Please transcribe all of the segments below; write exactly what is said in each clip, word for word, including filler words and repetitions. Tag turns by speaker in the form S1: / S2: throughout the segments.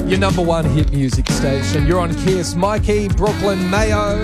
S1: Your number one hit music station. You're on Kiss. Mikey, Brooklyn, Mayo.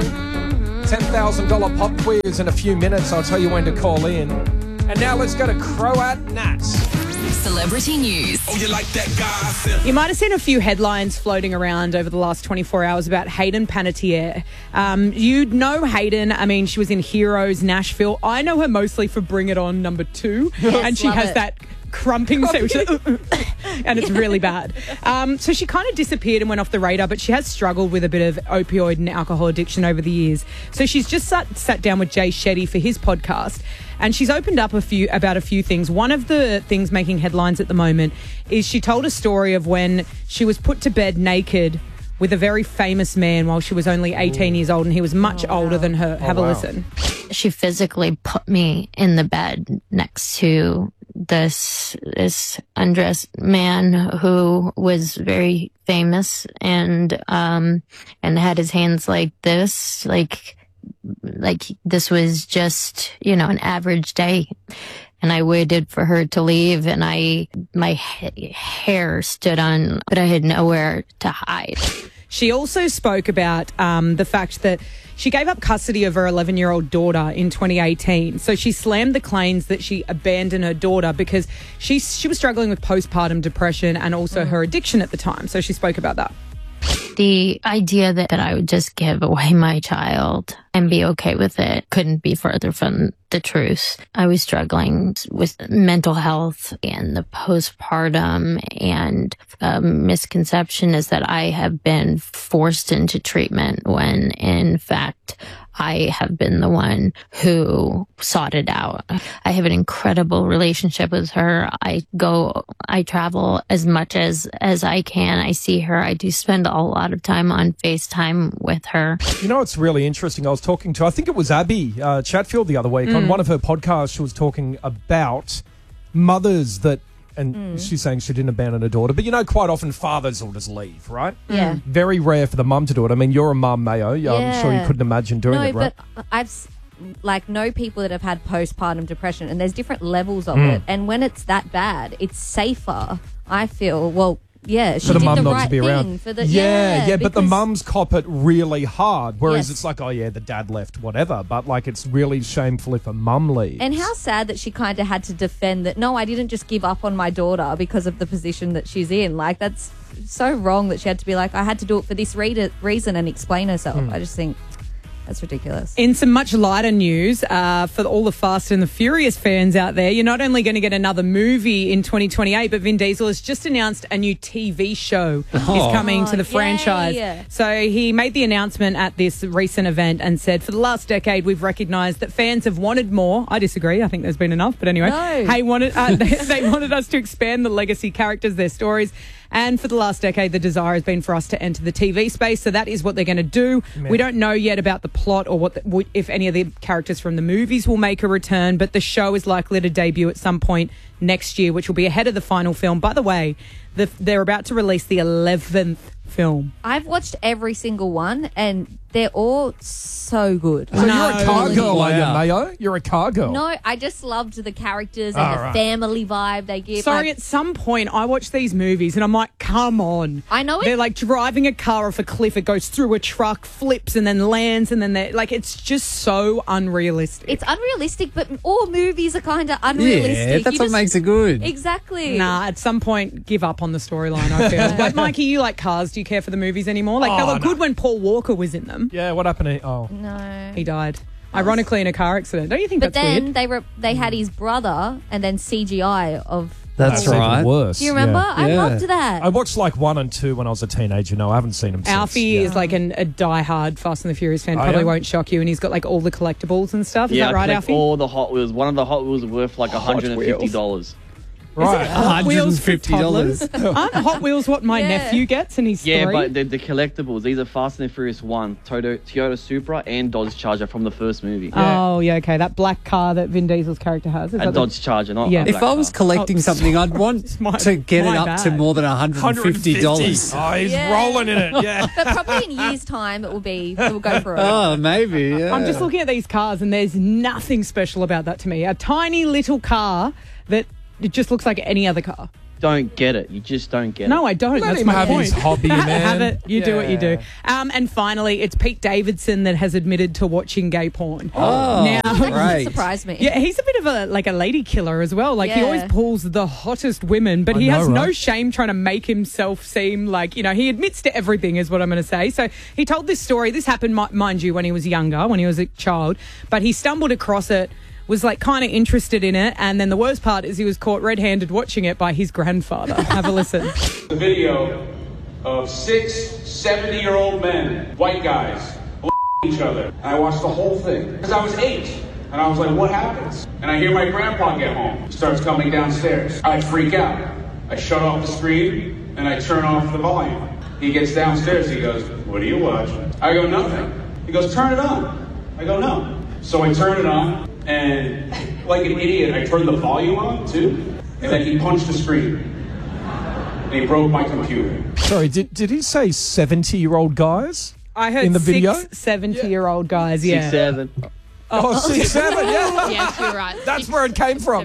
S1: ten thousand dollars pop quiz in a few minutes. I'll tell you when to call in. And now let's go to Croat Nats.
S2: Celebrity news.
S3: Oh, you like that gossip?
S4: You might have seen a few headlines floating around over the last twenty-four hours about Hayden Panettiere. Um, you know Hayden. I mean, she was in Heroes, Nashville. I know her mostly for Bring It On number two.
S5: Yes,
S4: and she
S5: love
S4: has
S5: it.
S4: that crumping sound, which is, uh, uh, uh, and it's really bad. Um, so she kind of disappeared and went off the radar, but she has struggled with a bit of opioid and alcohol addiction over the years. So she's just sat, sat down with Jay Shetty for his podcast, and she's opened up a few about a few things. One of the things making headlines at the moment is she told a story of when she was put to bed naked with a very famous man while she was only eighteen years old, and he was much
S5: Oh,
S4: older
S5: wow.
S4: than her.
S1: Oh,
S4: Have a
S1: wow.
S4: listen.
S6: She physically put me in the bed next to this this undressed man who was very famous and um and had his hands like this, like like this was just, you know, an average day. And I waited for her to leave, and I my ha- hair stood on, but I had nowhere to hide.
S4: She also spoke about um, the fact that she gave up custody of her eleven-year-old daughter in twenty eighteen. So she slammed the claims that she abandoned her daughter because she she was struggling with postpartum depression and also her addiction at the time. So she spoke about that.
S6: The idea that, that I would just give away my child and be okay with it couldn't be further from the truth. I was struggling with mental health, and the postpartum and um, misconception is that I have been forced into treatment when in fact I have been the one who sought it out. I have an incredible relationship with her. I go, I travel as much as, as I can. I see her. I do spend a lot of time on FaceTime with her.
S1: You know, it's really interesting. I was talking to, I think it was Abby uh, Chatfield the other week. On one of her podcasts, she was talking about mothers that, and she's saying she didn't abandon her daughter. But, you know, quite often fathers will just leave, right?
S5: Yeah.
S1: Very rare for the mum to do it. I mean, you're a mum, Mayo. Yeah. I'm sure you
S5: Yeah.
S1: couldn't imagine doing
S5: no,
S1: it, right?
S5: but I've s- like know people that have had postpartum depression, and there's different levels of
S1: Hmm.
S5: it. And when it's that bad, it's safer. I feel. Well, yeah, she
S1: For the
S5: did
S1: mum
S5: the
S1: not
S5: right
S1: to be
S5: thing
S1: around.
S5: for the
S1: yeah, yeah, but the
S5: because-
S1: mums cop it really hard. Whereas
S5: Yes.
S1: it's like, oh, yeah, the dad left, whatever. But, like, it's really shameful if a mum leaves.
S5: And how sad that she kind of had to defend that. No, I didn't just give up on my daughter because of the position that she's in. Like, that's so wrong that she had to be like, I had to do it for this re- reason and explain herself.
S1: Hmm.
S5: I just think that's ridiculous.
S4: In some much lighter news, uh, for all the Fast and the Furious fans out there, you're not only going to get another movie in twenty twenty-eight, but Vin Diesel has just announced a new T V show is coming to the
S5: Oh,
S4: franchise.
S5: yay.
S4: So he made the announcement at this recent event and said, for the last decade, we've recognised that fans have wanted more. I disagree. I think there's been enough. But anyway,
S5: No.
S4: hey, wanted, uh, they, they wanted us to expand the legacy characters, their stories. And for the last decade, the desire has been for us to enter the T V space. So that is what they're going to do. We don't know yet about the plot or what, the, if any of the characters from the movies will make a return. But the show is likely to debut at some point next year, which will be ahead of the final film. By the way, the, they're about to release the eleventh film.
S5: I've watched every single one, and they're all so good.
S1: So
S4: No.
S1: you're a car girl, are you,
S7: Wow.
S1: Mayo? You're a car girl.
S5: No, I just loved the characters and
S1: Oh,
S5: the
S1: right.
S5: family vibe they give.
S4: Sorry,
S5: I,
S4: at some point I watch these movies and I'm like, come on.
S5: I know it-
S4: They're like driving a car off a cliff. It goes through a truck, flips, and then lands, and then they're like, it's just so unrealistic.
S5: it's unrealistic, but all movies are kind of unrealistic.
S7: Yeah, that's
S5: You
S7: what
S5: just-
S7: makes it good.
S5: Exactly.
S4: Nah, at some point, give up on the storyline, I feel. Like, Mikey, you like cars. Do you care for the movies anymore? Like, they
S1: Oh,
S4: were
S1: no.
S4: good when Paul Walker was in them.
S1: Yeah, what happened to... Oh.
S5: No.
S4: He died. Ironically, in a car accident. Don't you think
S5: But
S4: that's
S5: then
S4: weird?
S5: they re- they had his brother and then C G I of.
S7: That's
S1: even
S7: right.
S1: worse.
S5: Do you remember?
S1: Yeah.
S5: I
S7: Yeah.
S5: loved that.
S1: I watched like one and two when I was a teenager. No, I haven't seen them since.
S4: Alfie
S1: Yeah.
S4: is like an, a die-hard Fast and the Furious fan.
S1: Oh,
S4: Probably
S1: yeah?
S4: won't shock you. And he's got like all the collectibles and stuff. Is
S8: yeah,
S4: that
S8: I
S4: right,
S8: collect
S4: Alfie?
S8: all the Hot Wheels. One of the Hot Wheels are worth like one hundred fifty dollars.
S1: Right.
S4: Hot Wheels for
S7: one hundred fifty dollars.
S4: toddlers? Aren't Hot Wheels what my
S5: Yeah.
S4: nephew gets and he's
S8: Yeah,
S4: three?
S8: but the, the collectibles, these are Fast and the Furious one, Toyota, Toyota Supra and Dodge Charger from the first movie.
S4: Oh, yeah, okay. That black car that Vin Diesel's character has. Is
S8: A
S4: that the-
S8: Dodge Charger, not
S4: Yeah.
S8: a
S4: If
S8: black
S7: If I was
S8: car.
S7: collecting
S4: Oh,
S7: something, I'd want
S4: my-
S7: to get it
S4: my
S7: up to
S4: bad.
S7: more than one hundred fifty dollars.
S1: Oh, he's
S5: Yeah.
S1: rolling in it. Yeah.
S5: But probably in years' time, it will be. It will go for a.
S7: Oh, maybe. Yeah.
S4: I'm just looking at these cars and there's nothing special about that to me. A tiny little car that it just looks like any other car.
S8: don't get it. You just don't get
S4: No,
S8: it.
S4: I don't.
S1: Let
S4: That's
S1: him
S4: my
S1: have
S4: point.
S1: his hobby, man.
S4: Have it. You do what you do.
S1: Yeah.
S4: Um, and finally, it's Pete Davidson that has admitted to watching gay porn.
S7: Oh,
S4: Now-
S5: That doesn't
S7: great.
S5: surprise me.
S4: Yeah, he's a bit of a like a lady killer as well. Like he
S5: Yeah.
S4: always pulls the hottest women, but
S1: I
S4: he
S1: know,
S4: has no
S1: right?
S4: shame trying to make himself seem like, you know, he admits to everything is what I'm going to say. So he told this story. This happened, mi- mind you, when he was younger, when he was a child, but he stumbled across it, was like kind of interested in it, and then the worst part is he was caught red-handed watching it by his grandfather. Have a listen.
S9: The video of six seventy-year-old men, white guys, each other. And I watched the whole thing because I was eight. And I was like, what happens? And I hear my grandpa get home. He starts coming downstairs. I freak out. I shut off the screen and I turn off the volume. He gets downstairs. He goes, what are you watching? I go, nothing. He goes, turn it on. I go, no. So I turn it on, and like an idiot, I turned the volume on too. And then he punched the screen. And he broke my computer.
S1: Sorry, did, did he say seventy-year-old guys?
S4: I heard
S1: In the
S4: six
S1: video?
S4: seventy-year-old guys, yeah.
S8: Six, seven.
S1: Oh, six, seven, yeah.
S6: Yes, you're right.
S1: That's where it came from.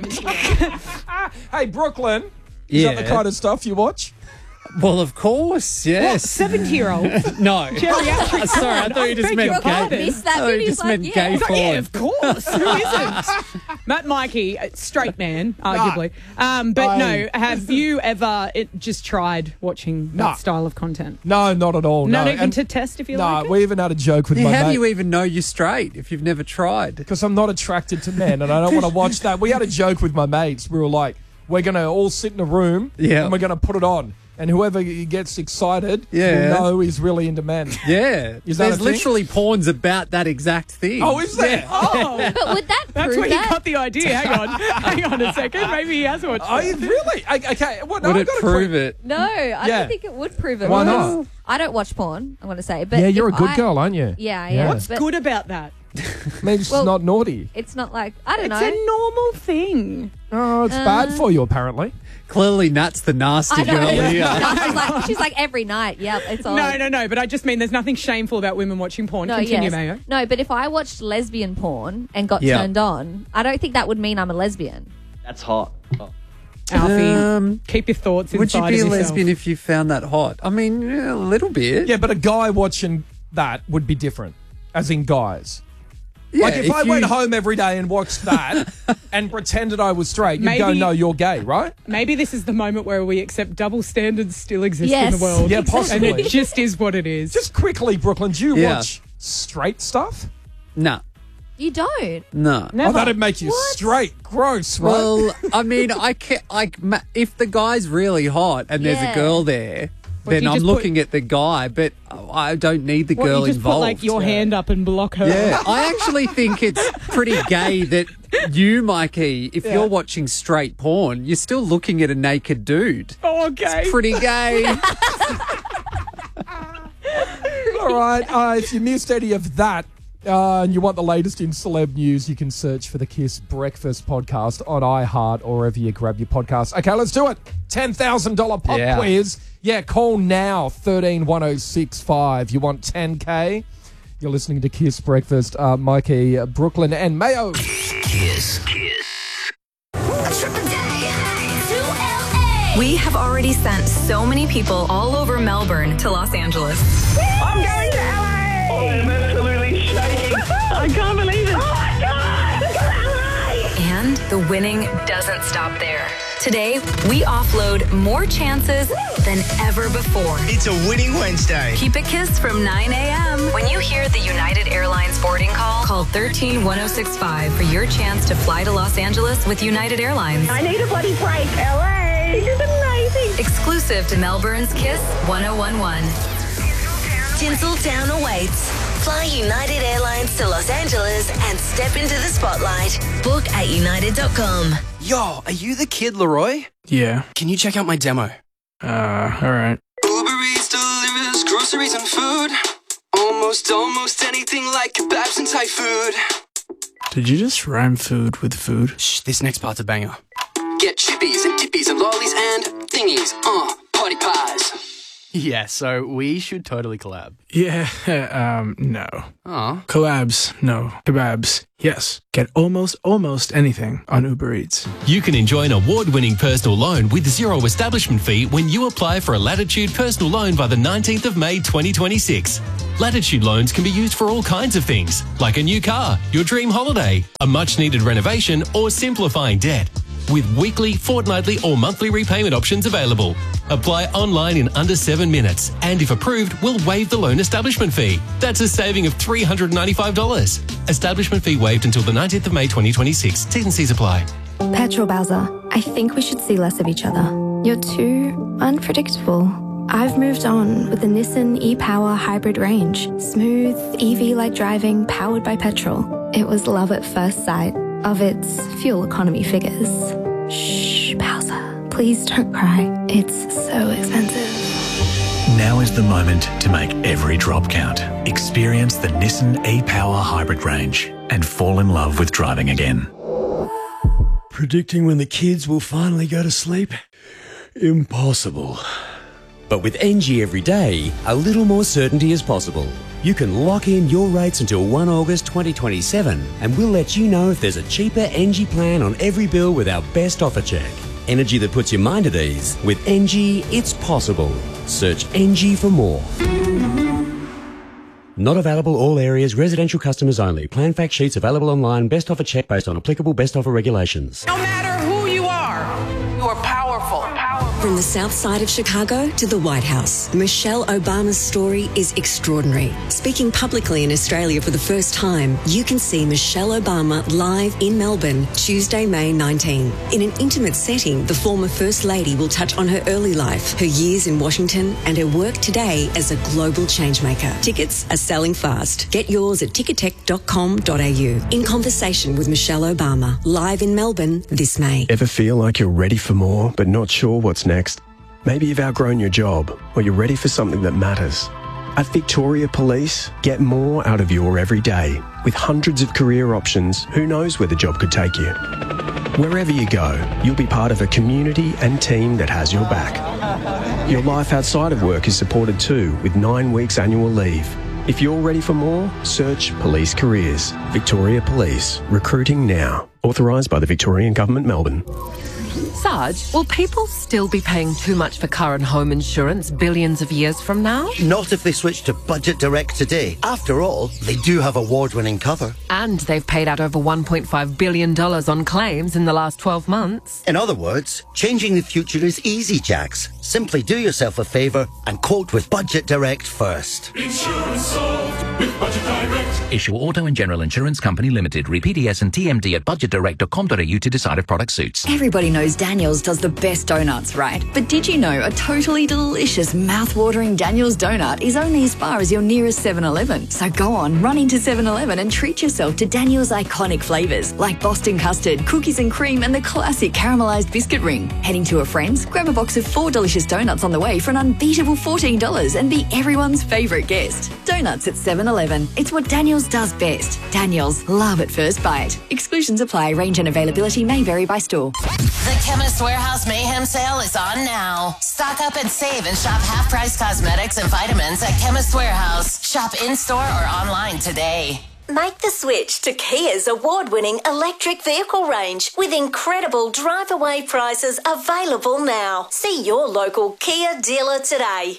S1: Hey, Brooklyn, is that the
S7: Yeah.
S1: kind of stuff you watch?
S7: Well, of course, yes.
S4: seventy-year-old.
S7: No.
S4: Geriatric
S7: Sorry, I thought you just
S4: beg
S7: meant
S4: your
S7: gay.
S4: pardon.
S5: Missed that
S7: Oh,
S5: bit.
S7: you
S5: He's
S7: just
S5: like,
S7: meant
S5: yeah.
S7: gay
S4: He's like,
S7: porn.
S4: yeah, of course. Who isn't? Matt Mikey, uh, straight man, arguably. Um, but
S1: I-
S4: no, have you ever it, just tried watching
S1: No.
S4: that style of content?
S1: No, not at all.
S4: Not
S1: no.
S4: even
S1: And-
S4: to test if you
S1: No,
S4: like it?
S1: we even had a joke with
S7: Yeah,
S1: my
S7: how
S1: mate.
S7: do you even know you're straight if you've never tried?
S1: Because I'm not attracted to men and I don't want to watch that. We had a joke with my mates. We were like, we're going to all sit in a room
S7: Yeah.
S1: and we're going to put it on. And whoever gets excited
S7: Yeah.
S1: will know he's really into men.
S7: Yeah.
S1: Is that
S7: There's
S1: a thing?
S7: literally porns about that exact thing.
S1: Oh, is there?
S4: Oh,
S5: But would that
S4: that's
S5: prove
S4: where he
S5: that?
S4: got the idea. Hang on. Hang on a second. Maybe he has watched
S1: Oh,
S4: it.
S1: really? I, okay. Well, no,
S7: Would
S1: I've
S7: it
S1: got a
S7: prove
S1: quick-
S7: it?
S5: No, I
S1: Yeah.
S5: don't think it would prove it.
S1: Why
S5: because
S1: not?
S5: I don't watch porn, I'm going to say. But
S1: Yeah, you're a
S5: if
S1: good
S5: I-
S1: girl, aren't you?
S5: Yeah, I
S1: Yeah.
S5: am.
S1: What's
S5: but
S4: Good about that.
S1: Maybe it's
S5: Well-
S1: not naughty.
S5: It's not like, I don't
S4: It's
S5: know.
S4: a normal thing.
S1: Oh, it's bad for you, apparently.
S7: Clearly, Nat's the nasty
S5: I know.
S7: girl here.
S5: No, she's, like, she's like every night. Yep, it's all.
S4: No, no, no. But I just mean there's nothing shameful about women watching porn.
S5: No,
S4: Continue,
S5: yes.
S4: Mayo.
S5: No, but if I watched lesbian porn and got
S7: Yeah.
S5: turned on, I don't think that would mean I'm a lesbian.
S8: That's hot. Oh.
S4: Alfie,
S7: Um,
S4: keep your thoughts inside
S7: Would you be
S4: of
S7: a
S4: yourself.
S7: lesbian if you found that hot? I mean, yeah, a little bit.
S1: Yeah, but a guy watching that would be different, as in guys.
S7: Yeah,
S1: like if, I
S7: you-
S1: went home every day and watched that and pretended I was straight, you'd go,
S4: Maybe-
S1: no, you're gay, right?
S4: Maybe this is the moment where we accept double standards still exist
S5: Yes.
S4: in the world.
S1: Yeah,
S4: And
S1: possibly.
S4: it just is what it is.
S1: Just quickly, Brooklyn, do you
S7: Yeah.
S1: watch straight stuff?
S7: Nah,
S5: You don't.
S7: no.
S1: Oh, that'd make you straight. Gross, right?
S7: Well, I mean, I can like ma- if the guy's really hot and there's
S5: Yeah.
S7: a girl there,
S4: What, do
S7: then
S4: you
S7: I'm
S4: just
S7: looking at the guy, but I don't need the
S4: What,
S7: girl
S4: you just
S7: involved.
S4: put like your hand up and block her.
S7: Yeah, I actually think it's pretty gay that you, Mikey, if you're watching straight porn, you're still looking at a naked dude.
S4: Oh, okay.
S7: It's pretty gay.
S1: All right. Uh, if you missed any of that uh, and you want the latest in celeb news, you can search for the Kiss Breakfast podcast on iHeart or wherever you grab your podcast. Okay, let's do it. ten thousand dollars pop
S7: Yeah.
S1: quiz. Yeah, call now, thirteen one oh six five. You want ten K? You're listening to Kiss Breakfast. Uh, Mikey, uh, Brooklyn, and Mayo.
S3: Kiss.
S2: We have already sent so many people all over Melbourne to Los Angeles.
S10: I'm going to L A! Oh, I'm absolutely shaking. I can't believe it. Oh, my God! Look at L A!
S2: And the winning doesn't stop there. Today, we offload more chances than ever before.
S3: It's a winning Wednesday.
S2: Keep it Kiss from nine a.m. When you hear the United Airlines boarding call, call thirteen one oh six five for your chance to fly to Los Angeles with United Airlines.
S10: I need a bloody break. L A! This is amazing.
S2: Exclusive to Melbourne's Kiss one oh one one.
S11: Tinseltown awaits. Fly United Airlines to Los Angeles and step into the spotlight. Book at united dot com.
S3: Yo, are you the kid, Leroy?
S12: Yeah.
S3: Can you check out my demo?
S12: Uh, alright.
S3: Uber Eats delivers groceries and food. Almost, almost anything like kebabs and Thai food.
S12: Did you just rhyme food with food?
S3: Shh, this next part's a banger. Get chippies and tippies and lollies and thingies. Uh, party pies.
S13: Yeah, so we should totally collab.
S12: Yeah, um, no.
S13: Oh.
S12: Collabs, no. Kebabs, yes. Get almost, almost anything on Uber Eats.
S14: You can enjoy an award-winning personal loan with zero establishment fee when you apply for a Latitude personal loan by the nineteenth of May twenty twenty-six. Latitude loans can be used for all kinds of things, like a new car, your dream holiday, a much-needed renovation, or simplifying debt. With weekly, fortnightly, or monthly repayment options available. Apply online in under seven minutes, and if approved, we'll waive the loan establishment fee. That's a saving of three hundred ninety-five dollars. Establishment fee waived until the nineteenth of May twenty twenty-six. T's and C's apply.
S15: Petrol Bowser, I think we should see less of each other. You're too unpredictable. I've moved on with the Nissan e-Power hybrid range. Smooth, E V-like driving, powered by petrol. It was love at first sight of its fuel economy figures. Shh, Bowser, please don't cry. It's so expensive.
S16: Now is the moment to make every drop count. Experience the Nissan e-Power hybrid range and fall in love with driving again.
S17: Predicting when the kids will finally go to sleep? Impossible. But with N G every day, a little more certainty is possible. You can lock in your rates until the first of August twenty twenty-seven, and we'll let you know if there's a cheaper N G plan on every bill with our best offer check. Energy that puts your mind at ease. With N G, it's possible. Search N G for more. Not available all areas, residential customers only. Plan fact sheets available online. Best offer check based on applicable best offer regulations.
S18: No matter who you are, you are powerful.
S19: From the south side of Chicago to the White House, Michelle Obama's story is extraordinary. Speaking publicly in Australia for the first time, you can see Michelle Obama live in Melbourne, Tuesday, May nineteenth. In an intimate setting, the former First Lady will touch on her early life, her years in Washington, and her work today as a global changemaker. Tickets are selling fast. Get yours at ticketek dot com dot a u. In conversation with Michelle Obama, live in Melbourne this May.
S17: Ever feel like you're ready for more, but not sure what's next? Maybe you've outgrown your job, or you're ready for something that matters. At Victoria Police, get more out of your everyday. With hundreds of career options, who knows where the job could take you? Wherever you go, you'll be part of a community and team that has your back. Your life outside of work is supported too, with nine weeks annual leave. If you're ready for more, search Police Careers. Victoria Police. Recruiting now. Authorised by the Victorian Government, Melbourne.
S20: Sarge, will people still be paying too much for car and home insurance billions of years from now?
S21: Not if they switch to Budget Direct today. After all, they do have award-winning cover.
S20: And they've paid out over one point five billion dollars on claims in the last twelve months.
S21: In other words, changing the future is easy, Jax. Simply do yourself a favour and quote with Budget Direct first.
S22: Insurance solved with Budget Direct.
S23: Issue Auto and General Insurance Company Limited. Read P D S and T M D at budget direct dot com dot a u to decide if product suits.
S24: Everybody knows Daniel's does the best donuts, right? But did you know a totally delicious, mouth-watering Daniel's donut is only as far as your nearest seven eleven? So go on, run into seven eleven and treat yourself to Daniel's iconic flavours like Boston custard, cookies and cream, and the classic caramelised biscuit ring. Heading to a friend's, grab a box of four delicious donuts on the way for an unbeatable fourteen dollars and be everyone's favourite guest. Donuts at seven eleven. It's what Daniel's does best. Daniel's, love at first bite. Exclusions apply. Range and availability may vary by store.
S11: The Chemist Warehouse Mayhem Sale is on now. Stock up and save and shop half-price cosmetics and vitamins at Chemist Warehouse. Shop in-store or online today.
S25: Make the switch to Kia's award-winning electric vehicle range with incredible drive-away prices available now. See your local Kia dealer today.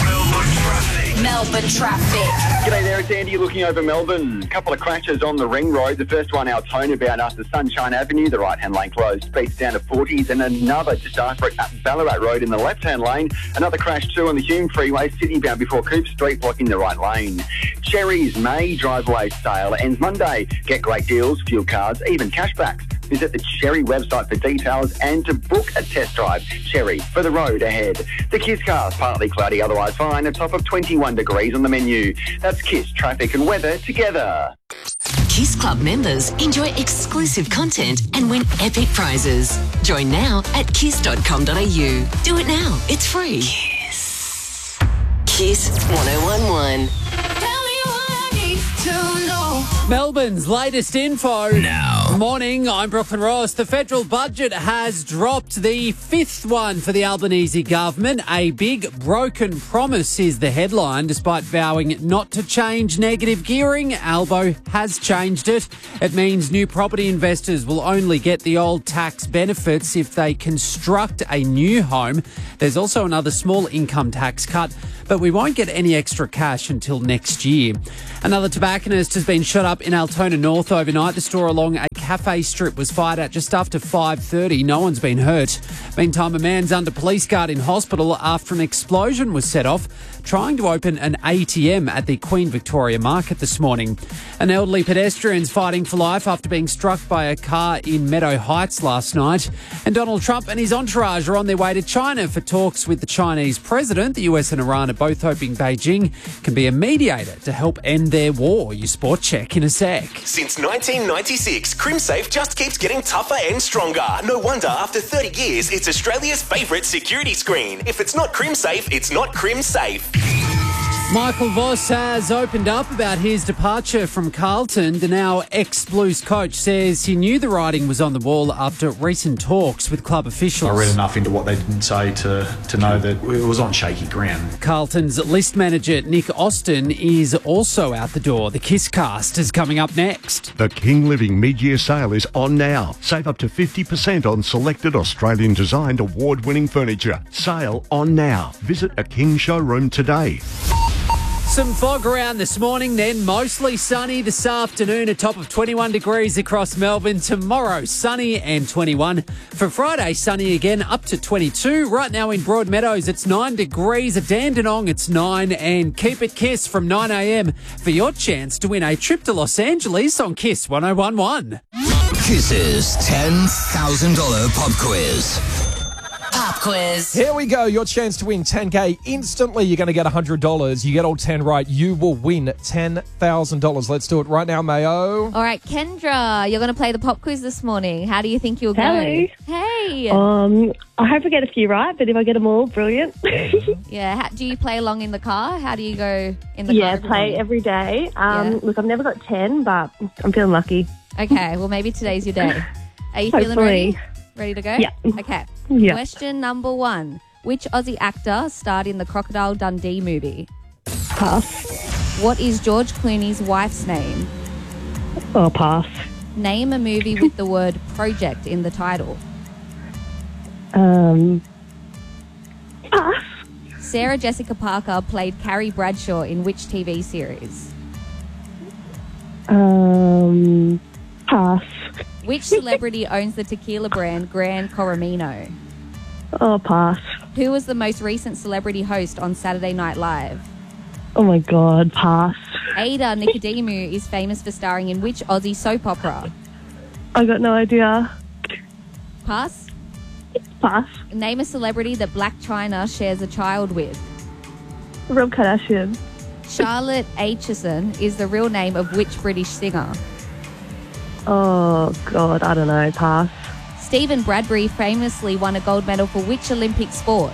S25: Melbourne traffic.
S26: G'day there, it's Andy looking over Melbourne. A couple of crashes on the ring road. The first one out Tonybound after Sunshine Avenue, the right-hand lane closed, speeds down to forties, and another just after it at Ballarat Road in the left-hand lane. Another crash too on the Hume Freeway, city-bound before Cooper Street, blocking the right lane. Cherry's May drive-away sale ends Monday. Get great deals, fuel cards, even cashbacks. Visit the Cherry website for details and to book a test drive. Cherry, for the road ahead. The Kiss Cars, partly cloudy, otherwise fine, a top of twenty-one degrees on the menu. That's Kiss traffic and weather together.
S11: Kiss Club members enjoy exclusive content and win epic prizes. Join now at kiss dot com dot a u. Do it now. It's free. Kiss. Kiss one oh one one.
S10: Tell me what I need to know.
S4: Melbourne's latest info.
S5: Now.
S4: Morning, I'm Brooklyn Ross. The federal budget has dropped, the fifth one for the Albanese government. A big broken promise is the headline. Despite vowing not to change negative gearing, Albo has changed it. It means new property investors will only get the old tax benefits if they construct a new home. There's also another small income tax cut, but we won't get any extra cash until next year. Another tobacconist has been shot up in Altona North overnight. The store along a cafe strip was fired at just after five thirty. No one's been hurt. Meantime, a man's under police guard in hospital after an explosion was set off trying to open an A T M at the Queen Victoria Market this morning. An elderly pedestrian's fighting for life after being struck by a car in Meadow Heights last night. And Donald Trump and his entourage are on their way to China for talks with the Chinese president. The U S and Iran are both hoping Beijing can be a mediator to help end their war. Your sport check in a sec.
S6: Since nineteen ninety-six, CrimSafe just keeps getting tougher and stronger. No wonder after thirty years, it's Australia's favourite security screen. If it's not CrimSafe, it's not CrimSafe.
S4: Michael Voss has opened up about his departure from Carlton. The now ex-Blues coach says he knew the writing was on the wall after recent talks with club officials.
S7: I read enough into what they didn't say to, to know that it was on shaky ground.
S4: Carlton's list manager, Nick Austin, is also out the door. The Kiss Cast is coming up next.
S8: The King Living mid-year sale is on now. Save up to fifty percent on selected Australian-designed award-winning furniture. Sale on now. Visit a King showroom today.
S4: Some fog around this morning, then mostly sunny this afternoon, a top of twenty-one degrees across Melbourne. Tomorrow, sunny and twenty-one. For Friday, sunny again, up to twenty-two. Right now in Broadmeadows, it's nine degrees. At Dandenong, it's nine. And keep it Kiss from nine a.m. for your chance to win a trip to Los Angeles on Kiss one oh one one.
S5: Kiss's ten thousand dollars pop quiz.
S11: Pop quiz.
S1: Here we go. Your chance to win ten K instantly. You're going to get one hundred dollars. You get all ten right, you will win ten thousand dollars. Let's do it right now, Mayo.
S9: All right, Kendra, you're going to play the pop quiz this morning. How do you think you'll
S27: Hello.
S9: go? Hey.
S27: Um, I hope I get a few right, but if I get them all, brilliant.
S9: Yeah. How, do you play along in the car? How do you go in the
S27: yeah,
S9: car?
S27: play every day. Um,
S9: Yeah.
S27: Look, I've never got ten, but I'm feeling lucky.
S9: Okay, well, maybe today's your day. Are you feeling
S27: Hopefully.
S9: ready? Ready to go?
S27: Yeah.
S9: Okay.
S27: Yeah.
S9: Question number one. Which Aussie actor starred in the Crocodile Dundee movie?
S27: Pass.
S9: What is George Clooney's wife's name?
S27: Oh, pass.
S9: Name a movie with the word project in the title.
S27: Um,
S9: pass. Sarah Jessica Parker played Carrie Bradshaw in which T V series?
S27: um, pass.
S9: Which celebrity owns the tequila brand Gran Coromino?
S27: Oh, pass.
S9: Who was the most recent celebrity host on Saturday Night Live?
S27: Oh, my God, pass.
S9: Ada Nicodemu is famous for starring in which Aussie soap opera?
S27: I got no idea.
S9: Pass?
S27: Pass.
S9: Name a celebrity that Black China shares a child with.
S27: Rob Kardashian.
S9: Charlotte Aitchison is the real name of which British singer?
S27: Oh, God, I don't know. Pass.
S9: Stephen Bradbury famously won a gold medal for which Olympic sport?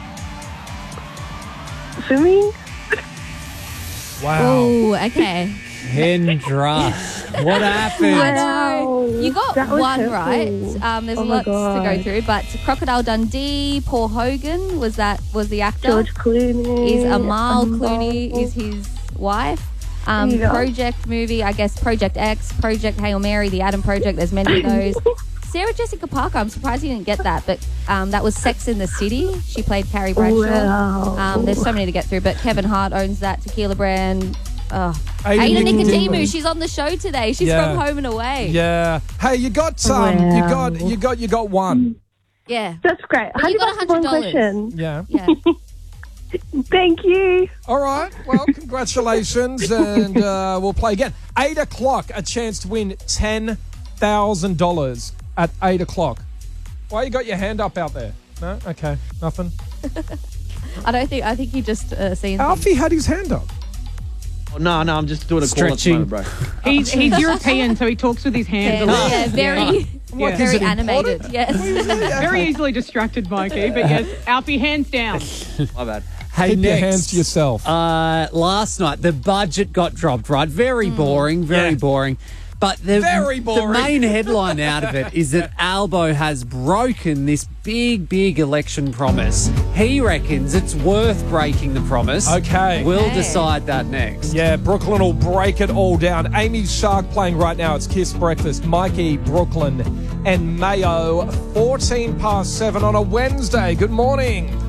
S27: Swimming?
S1: Wow.
S9: Ooh, okay.
S4: Kendra, what happened?
S9: I know. You got
S27: That was
S9: one
S27: hurtful.
S9: right. Um, there's
S27: Oh my
S9: lots to go
S27: God.
S9: through, but Crocodile Dundee, Paul Hogan was that was the actor.
S27: George Clooney.
S9: Is Amal
S27: Amal.
S9: Clooney is his wife. Um,
S27: Yeah.
S9: Project movie, I guess Project X, Project Hail Mary, The Adam Project. There's many of those. Sarah Jessica Parker, I'm surprised you didn't get that, but um, that was Sex in the City. She played Carrie Bradshaw.
S27: Wow.
S9: Um, there's so many to get through, but Kevin Hart owns that tequila brand. Oh.
S1: Ada
S9: Ada
S1: Nicodemu.
S9: Nicodemu, she's on the show today. She's
S1: Yeah.
S9: from Home and Away.
S1: Yeah. Hey, you got um, you got you got you got one.
S9: Yeah.
S27: That's great.
S9: But you got
S27: one hundred dollars.
S9: one hundred dollars.
S1: Yeah.
S9: Yeah.
S27: Thank you.
S1: All right. Well, congratulations, and uh, we'll play again. Eight o'clock, a chance to win ten thousand dollars at eight o'clock. Why you got your hand up out there? No. Okay. Nothing.
S9: I don't think, I think you just uh, seen
S1: Alfie had his hand up.
S28: Oh, no, no, I'm just doing a
S4: Stretching.
S28: call at the moment, bro.
S29: He's, he's European, so he talks with his hands a
S9: Yeah,
S29: lot.
S9: yeah, very,
S1: Like,
S2: Yeah.
S1: is
S9: Very
S1: it
S9: animated,
S1: important?
S9: yes.
S2: Very easily distracted, Mikey, but yes, Alfie, hands down.
S4: My bad. Hey,
S1: Keep
S4: next,
S1: your hands to yourself.
S4: Uh, last night, the budget got dropped, right? Very boring, very
S1: Yeah.
S4: boring. But the,
S1: Very boring.
S4: the main headline out of it is that Albo has broken this big, big election promise. He reckons it's worth breaking the promise.
S1: Okay.
S4: We'll
S9: Okay.
S4: decide that next.
S1: Yeah, Brooklyn will break it all down. Amy Shark playing right now. It's Kiss Breakfast. Mikey, Brooklyn, and Mayo. fourteen past seven on a Wednesday. Good morning.